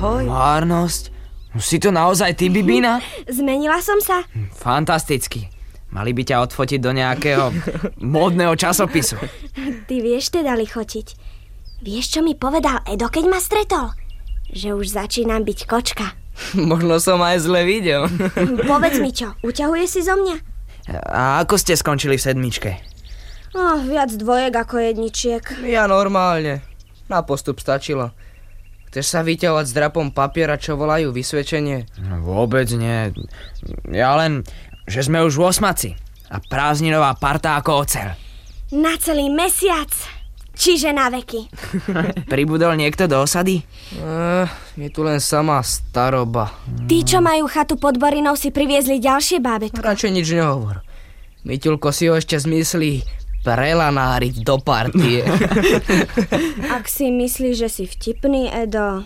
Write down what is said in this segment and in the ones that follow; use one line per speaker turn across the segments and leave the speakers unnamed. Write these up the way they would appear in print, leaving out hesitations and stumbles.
Ahoj.
Márnosť. Si to naozaj ty, Bibina?
Zmenila som sa?
Fantasticky. Mali by ťa odfotiť do nejakého módneho časopisu.
Ty vieš teda lichotiť. Vieš, čo mi povedal Edo, keď ma stretol? Že už začínam byť kočka.
Možno som aj zle videl.
Povedz mi čo, uťahuje si zo mňa?
A ako ste skončili v 7?
Viac dvojek ako jedničiek.
Ja normálne. Na postup stačilo. Chceš sa vyťahovať s drapom papiera, čo volajú vysvedčenie?
No, vôbec nie. Ja len, že sme už v 8 a prázdninová parta ako oceľ.
Na celý mesiac. Čiže na veky.
Pribudol niekto do osady?
Je tu len sama staroba.
Tí, čo majú chatu pod Borinou, si priviezli ďalšie bábätko.
Radšej nič nehovor. Miťulko si ho ešte zmyslí prelanáriť do partie.
Ak si myslíš, že si vtipný, Edo.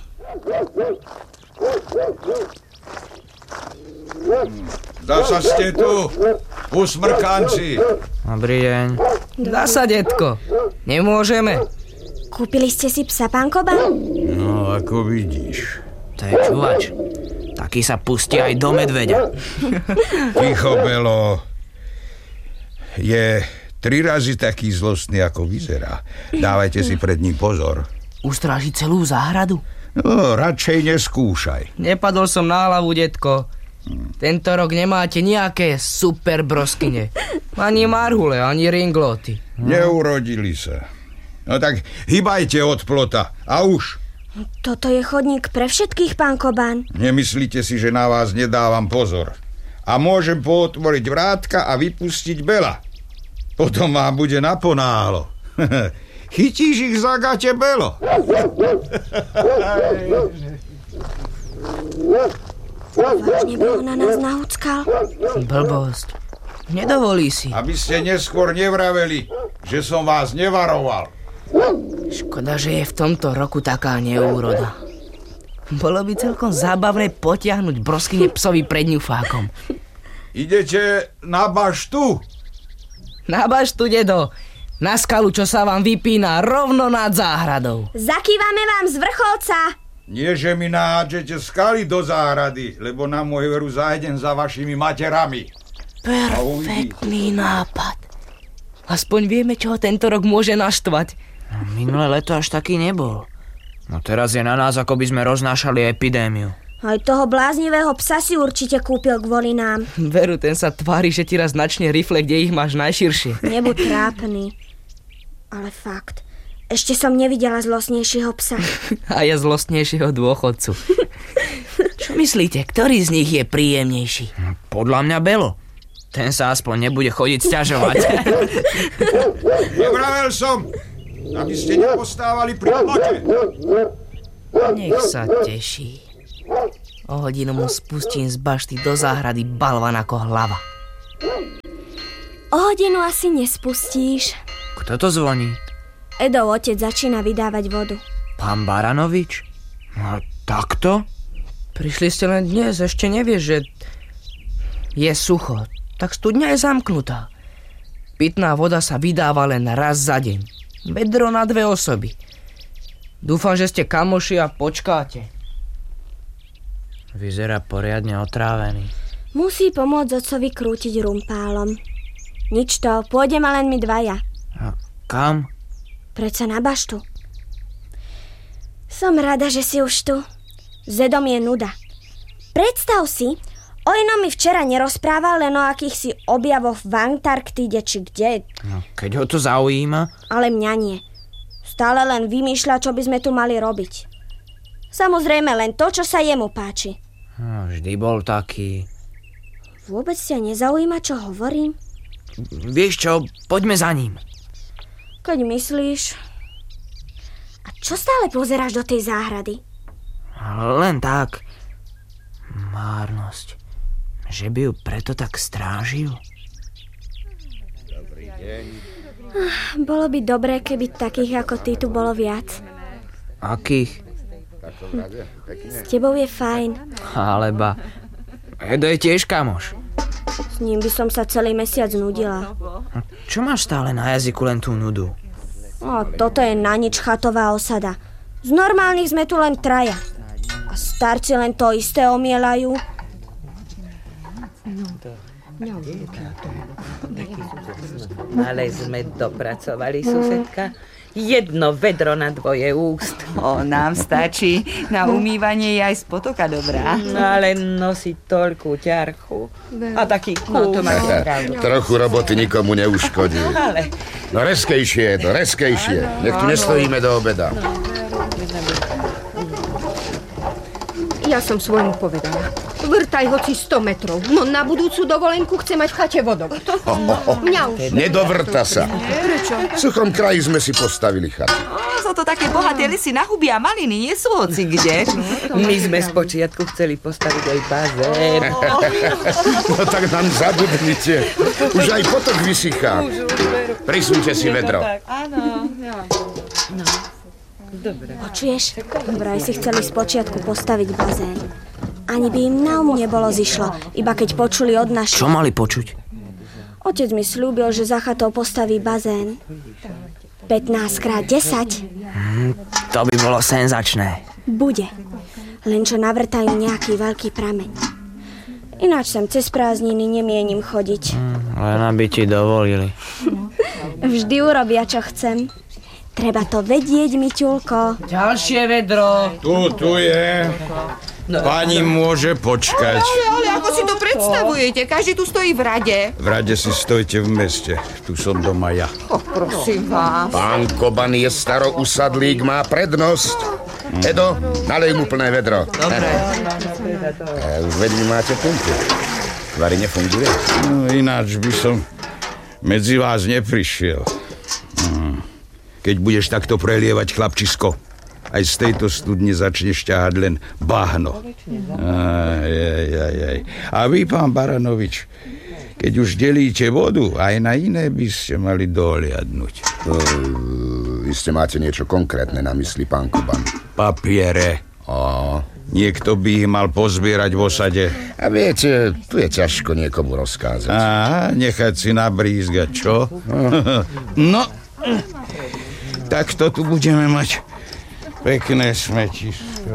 Zasa ste tu, usmrkanci.
Dobrý deň.
Zasa, detko. Nemôžeme.
Kúpili ste si psa, pán Koban?
No, ako vidíš.
To je čuvač. Taký sa pustí aj do medveďa.
Ticho, Belo. Je 3 razy taký zlostný, ako vyzerá. Dávajte si pred ním pozor.
Ustráži celú záhradu?
No, radšej neskúšaj.
Nepadol som na hlavu, detko. Tento rok nemáte nejaké super broskyne. Ani marhule, ani ringloty.
Neurodili sa. No tak hýbajte od plota. A už.
Toto je chodník pre všetkých, pán Koban.
Nemyslíte si, že na vás nedávam pozor. A môžem pootvoriť vrátka a vypustiť Bela. Potom vám bude naponáhlo. Chytíš ich za gate, Belo?
Vážne bolo na nás nahúckal?
Blbosť. Nedovolí si.
Aby ste neskôr nevraveli, že som vás nevaroval.
Škoda, že je v tomto roku taká neúroda. Bolo by celkom zábavné potiahnuť broskyne psovi pred ňufákom.
Idete na baštu?
Na baštu, dedo. Na skalu, čo sa vám vypína rovno nad záhradou.
Zakývame vám z vrcholca.
Nie, že mi nahádžete skaly do záhrady, lebo na môj veru zájdem za vašimi materami.
Perfektný nápad. Aspoň vieme, čo ho tento rok môže naštvať.
Minulé leto až taký nebol. No teraz je na nás, ako by sme roznášali epidémiu.
Aj toho bláznivého psa si určite kúpil kvôli nám.
Veru, ten sa tvári, že ti raz načne rifle, kde ich máš najširšie.
Nebuď trápny. Ale fakt, ešte som nevidela zlostnejšieho psa.
A ja zlostnejšieho dôchodcu. Čo myslíte, ktorý z nich je príjemnejší?
Podľa mňa Belo. Ten sa aspoň nebude chodiť sťažovať.
Nevravel som, aby ste nepostávali pri plote.
Nech sa teší. O hodinu mu spustím z bašty do záhrady balvan ako hlava.
O hodinu asi nespustíš.
Kto to zvoní?
Edov otec začína vydávať vodu.
Pán Baranovič? No takto?
Prišli ste len dnes, ešte nevieš, že je sucho. Tak studňa je zamknutá. Pitná voda sa vydáva len raz za deň. Vedro na 2 osoby. Dúfam, že ste kamoši a počkáte.
Vyzerá poriadne otrávený.
Musí pomôcť otcovi krútiť rumpálom. Nič to, pôjdeme len my 2.
A kam?
Predsa na baštu. Som rada, že si už tu. Zedom je nuda. Predstav si, Ojno mi včera nerozprával len o akýchsi objavoch v Antarktíde či kde.
No, keď ho to zaujíma.
Ale mňa nie. Stále len vymýšľa, čo by sme tu mali robiť. Samozrejme len to, čo sa jemu páči.
No, vždy bol taký.
Vôbec ťa nezaujíma, čo hovorím?
Vieš čo, poďme za ním.
Keď myslíš. A čo stále pozeráš do tej záhrady?
Len tak. Márnosť. Že by ju preto tak strážil?
Dobrý deň.
Bolo by dobré, keby takých ako ty tu bolo viac.
Akých?
S tebou je fajn.
Alebo Edo je tiež kamoš.
S ním by som sa celý mesiac nudila.
Čo máš stále na jazyku len tú nudu?
Toto je na nič chatová osada. Z normálnych sme tu len 3. A Starci len to isté omielajú.
Ale sme dopracovali, susedka. 1 vedro na 2 úst.
Nám stačí. Na umývanie je aj z potoka dobrá.
Ale nosiť toľkú ťarchu. A taký kús.
No to máte pravdu.
Trochu roboty nikomu neuškodí.
Ale
No rezkejšie je to, rezkejšie. Nech tu nestojíme do obeda.
Ja som svojmu povedala. Vrtaj hoci 100 metrov. No na budúcu dovolenku chce mať v chate vodok. Mňa už.
Nedovrta sa.
Prečo?
V suchom kraji sme si postavili chatu.
Sú to také bohaté lisy na huby a maliny, nie sú hoci kde.
my sme spočiatku chceli postaviť aj bazén.
No tak nám zabudnite. Už aj potok vysychá. Prisuňte si vedro.
Áno.
Počuješ? Vraj si chceli spočiatku postaviť bazén. Ani by im na nebolo zišlo, iba keď počuli od našich.
Čo mali počuť?
Otec mi slúbil, že za chatou postaví bazén. 15x10.
To by bolo senzačné.
Bude. Len čo navrtajú nejaký veľký prameň. Ináč sem cez prázdniny nemienim chodiť.
Len aby ti dovolili.
Vždy urobia, čo chcem. Treba to vedieť, Miťulko.
Ďalšie vedro.
Tu je. Pani môže počkať.
Ale ako si to predstavujete? Každý tu stojí v rade.
V rade si stojte v meste. Tu som doma ja.
Prosím vás.
Pán Koban je starousadlík, má prednosť. Edo, nalej mu plné vedro.
Dobre.
Už vedmi máte pumpu. Vary nefunguje.
No, ináč by som medzi vás neprišiel. Keď budeš takto prelievať, chlapčisko, aj z tejto studne začneš ťahať len bahno. A vy, pán Baranovič, keď už delíte vodu, aj na iné by ste mali dohliadnúť.
Iste máte niečo konkrétne na mysli, pán Koban.
Papiere. Niekto by ich mal pozbierať v osade.
A viete, tu je ťažko niekomu rozkázať.
Nechať si nabrízgať, čo? No, tak to tu budeme mať pekné smetisko.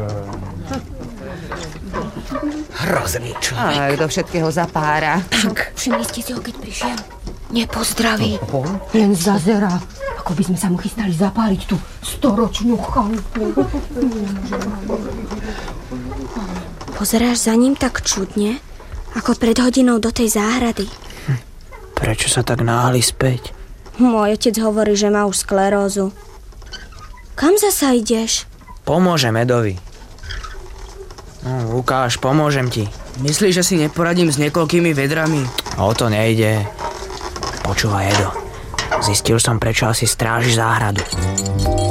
Hrozný človek.
Ale do všetkého zapára.
Všimli ste si ho, keď prišiel? Nepozdraví. Len zazerá. Ako by sme sa mu chystali zapáliť tú 100-ročnú chalupu.
Pozeráš za ním tak čudne, ako pred hodinou do tej záhrady.
Prečo sa tak náhli späť?
Môj otec hovorí, že má už sklerózu. Kam zasa ideš?
Pomôžem Edovi. No, Lukáš, pomôžem ti.
Myslíš, že si neporadím s niekoľkými vedrami?
O to nejde. Počúvaj, Edo. Zistil som, prečo asi strážiš záhradu.